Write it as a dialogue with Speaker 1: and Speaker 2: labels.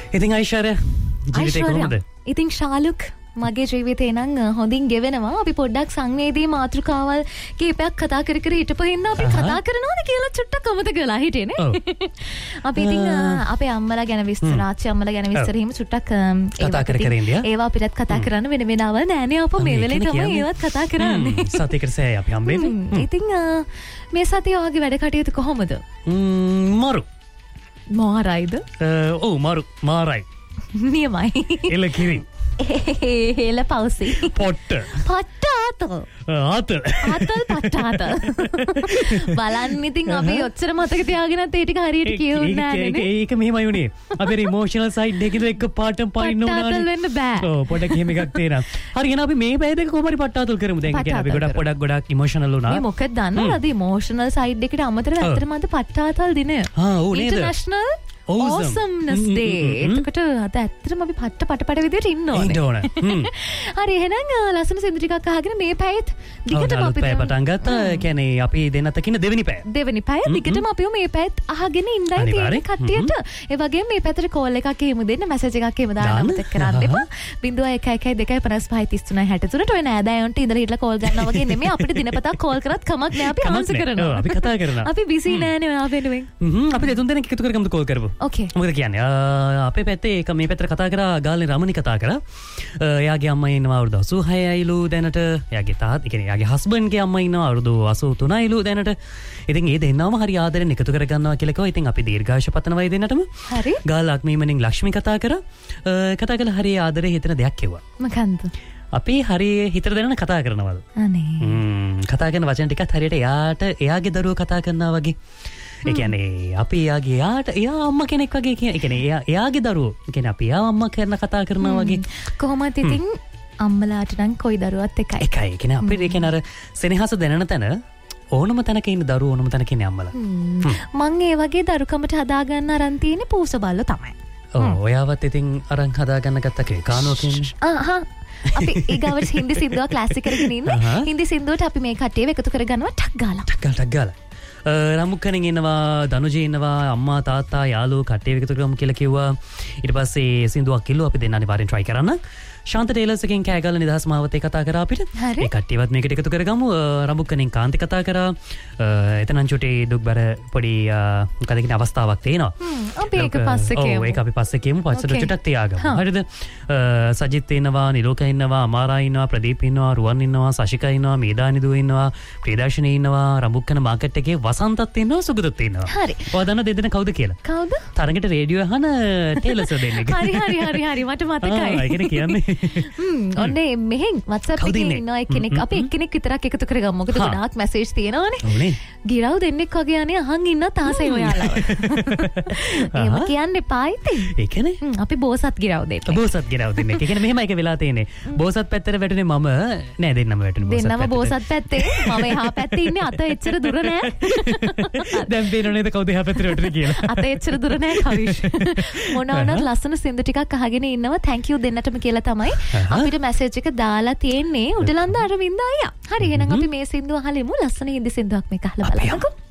Speaker 1: ඉතින් අයිෂාරය ජීවිතේ කොහොමද?
Speaker 2: ඉතින් ශාලුක් මගේ ජීවිතේ නම් හොඳින් ගෙවෙනවා. අපි පොඩ්ඩක් සංවේදී මාතෘකාවල් කීපයක් කතා කර කර හිටපු හින්දා අපි කතා කරනවාද කියලා චුට්ටක් අමතක වෙලා හිටියේ නේ. අපි ඉතින් අපේ අම්මලා ගැන විස්තර, ආච්චි අම්මලා ගැන විස්තර හිම චුට්ටක්
Speaker 1: කතා කර කර ඉන්දියා.
Speaker 2: ඒවා අපිටත් කතා කරන්න වෙන වෙනවල් නෑනේ අපෝ මේ වෙලේ තමයි ඒවත් කතා කරන්නේ.
Speaker 1: සතියකට සෑය අපි හම්බෙන්නේ.
Speaker 2: ඉතින් මේ සතිය ඔයගේ වැඩ කටයුතු කොහොමද?
Speaker 1: මරු.
Speaker 2: මාරයිද?
Speaker 1: ඔව් මරු මාරයි.
Speaker 2: නියමයි.
Speaker 1: එල කිරි.
Speaker 2: එල පවුසි.
Speaker 1: පොට්ට. ආතල්
Speaker 2: පට්ටාතල්. බලන්න ඉතින් අපි ඔච්චර මතක තියාගෙනත් ඒ ටික හරියට කියුන්නේ නැහැ නේ.
Speaker 1: ඒක මෙහෙමයි උනේ. අපේ ඉමෝෂනල් සයිඩ් එකේ එක පාටම පයින්න උනානේ.
Speaker 2: පට්ටාතල් වෙන්න බෑ.
Speaker 1: ඔව් පොඩක් එහෙම එකක් තේරෙනවා. හරි එහෙනම් අපි මේ පැය දෙක කොහොම හරි පට්ටාතල් කරමු. දැන් කියන්නේ අපි ගොඩක් ඉමෝෂනල් වුණා.
Speaker 2: මේ මොකද දන්නවද? අද ඉමෝෂනල් සයිඩ් එකට අමතරව ඇත්තටම අද පට්ටාතල් දිනය.
Speaker 1: ඔව් නේද?
Speaker 2: International Awesomeness Day. එතකොට අද ඇත්තටම අපි පට විදියට ඉන්න ඕනේ. හරි එහෙනම් ලස්සන සින්දු ටිකක් අහගෙන මේ පැයත් දිගටම අපි
Speaker 1: පටන් ගත්තා. කියන්නේ අපි දෙන්නත් කියන දෙවෙනි පැය.
Speaker 2: දෙවෙනි පැය දිගටම අපි මේ පැයත් අහගෙන ඉන්නයි තියෙන්නේ කට්ටියට. ඒ වගේම මේ පැත්තට කෝල් එකක් එහෙම දෙන්න, මැසේජ් එකක් එහෙම දාන්න අමතක කරන්න එපා. 0112555563ට ඔය නෑදෑයන්ට ඉඳලා හිටලා කෝල් ගන්නවා වගේ නෙමෙයි. අපිට දිනපතා කෝල් කරත් කමක් නෑ. අපි ආන්සර් කරනවා.
Speaker 1: අපි කතා කරනවා.
Speaker 2: අපි බිසි නෑනේ ඔයා වෙනුවෙන්.
Speaker 1: අපි දෙතුන් දෙනෙක් එකතු කරගමු කෝල් කරමු.
Speaker 2: Okay.
Speaker 1: මොකද කියන්නේ අපේ පැත්තේ එක මේ පැත්තට කතා කරා ගාල්නේ රමණි කතා කරා. එයාගේ අම්මා ඉන්නවා අවුරුදු 86යිලු දැනට. එයාගේ තාත්තා, ඒ කියන්නේ එයාගේ හස්බන්ඩ්ගේ අම්මා ඉන්නවා අවුරුදු 83යිලු දැනට. ඉතින් ඒ දෙන්නම හරි ආදරෙන් එකතු කරගන්නවා කියලා කිව්වා. ඉතින් අපි දීර්ඝායුෂ පතනවා ඒ දෙන්නටම.
Speaker 2: හරි.
Speaker 1: ගාල් අක්මීමෙන් ලක්ෂ්මී කතා කරා. කතා කළා හරි ආදරේ හිතන දෙයක් කිව්වා.
Speaker 2: මොකන්ද?
Speaker 1: අපි හරි හිතට දැනන කතා කරනවලු.
Speaker 2: අනේ.
Speaker 1: කතා කරන වචන ටිකත් හරියට එයාගේ දරුවෝ කතා කරනවා වගේ. ඒ කියන්නේ අපි එයා අම්මා කෙනෙක් වගේ කියන්නේ එයාගේ දරුවෝ. ඒ කියන්නේ අපි එයා අම්මා කරන කතා කරනවා වගේ.
Speaker 2: කොහොමද ඉතින් අම්මලාට නම් කොයි දරුවත් එකයි.
Speaker 1: එකයි. ඒ කියන්නේ අපිට ඒ කියන්නේ අර සෙනෙහස දැනන තැන ඕනම තැනක ඉන්න දරුවෝ ඕනම තැනක ඉන්නේ අම්මලා.
Speaker 2: මං ඒ වගේ දරුකමට හදාගන්න අරන් තියෙන්නේ පූස බල්ලෝ තමයි.
Speaker 1: ඔව් ඔයාවත් ඉතින් අරන් හදාගන්න ගත්තා කානුවකින්.
Speaker 2: අපි ඊගාවට හින්දි සින්දුවක් ක්ලාසික් කරගෙන ඉන්න. හින්දි සින්දුවට අපි මේ කට්ටියව එකතු කරගන්නවා ටක් ගාලා. රමුක්කනෙන් ඉන්නවා, දනුජේ ඉන්නවා, අම්මා තාත්තා යාළුවෝ කට්ටිය එකතු කරමු කියලා කිව්වා. ඊට පස්සේ සින්දුවක් කිව්වා අපි දෙන්න අනිවාර්යෙන් try කරන්න. ශාන්ත ටේලර්ස් එකෙන් කෑගල්ල නිදහස් මාවතේ කතා කරා අපිට. මේ කට්ටියවත් මේකට එකතු කරගමු. රමුක්කනෙන් කාන්ති කතා කරා. එතනන් චුටි දුක්බර පොඩි මොකද කියන අවස්ථාවක් තියෙනවා. අපි ඒක පස්සේ කියමු.
Speaker 1: ඔව් ඒක අපි පස්සේ කියමු. පස්සට චුටක් තියාගමු. හරිද? සජිත් ඉන්නවා, නිලෝක ඉන්නවා, අමාරා ඉන්නවා, ප්‍රදීප් ඉන්නවා, රුවන් ඉන්නවා, සශිකා ඉන්නවා, මේදානි දුව ඉන්නවා, ප්‍රියදර්ශිනී ඉන්නවා, රමුක්කන මාකට් එකේ වසන්තත් ඉන්නවා, සුගතත් ඉන්නවා.
Speaker 2: හරි.
Speaker 1: ඔයා දන්න දෙදෙනා කවුද කියලා?
Speaker 2: කවුද?
Speaker 1: තරගෙට රේඩියෝ අහන ටේලර්ස් දෙන්නෙක්.
Speaker 2: හරි මට මතකයි.
Speaker 1: ඒ කියන්නේ
Speaker 2: ඔන්නේ මෙහෙන් WhatsApp එකේ ඉන්නවා කෙනෙක්. අපි එක්කෙනෙක් විතරක් එකතු කරගමු. මොකද ගොඩාක් මැසේජ් තියෙනවානේ. ගිරව් දෙන්නෙක් වගේ අනේ අහන් ඉන්න තාසේ ඔයාලා. එහෙම කියන්න එපා ඉතින්.
Speaker 1: ඒ කියන්නේ
Speaker 2: අපි බෝසත් ගිරව් දෙන්නෙක්.
Speaker 1: බෝසත් ගිරව් දෙන්නෙක්. ඒ කියන්නේ මෙහෙම එක වෙලා තියෙන්නේ. බෝසත් පැත්තට වැටුනේ මම නෑ දෙන්නම වැටුනේ බෝසත් පැත්තට.
Speaker 2: දෙන්නම බෝසත් පැත්තේ. මම එහා පැත්තේ ඉන්නේ අත එච්චර දුර නෑ.
Speaker 1: දැන් පේනව නේද කවුද එහා පැත්තට වැටුනේ කියලා.
Speaker 2: අත එච්චර දුර නෑ කවිෂ්. මොනවානත් ලස්සන සින්දු ටිකක් අහගෙන ඉන්නවා. thank you දෙන්නටම කියලා තමයි අපිට මැසේජ් එක දාලා තියෙන්නේ උඩලන්ද අරවින්ද අයියා. හරි එහෙනම් අපි මේ සින්දුව අහලෙමු. ලස්සන හින්දි සින්දුවක් මේක අහලා බලන්නකෝ.